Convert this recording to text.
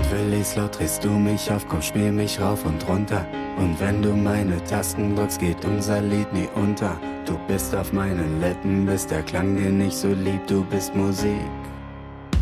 Willis laut drehst du mich auf, komm spiel mich rauf und runter. Und wenn du meine Tasten drückst, geht unser Lied nie unter. Du bist auf meinen Lippen, bist der Klang, den ich so lieb, du bist Musik.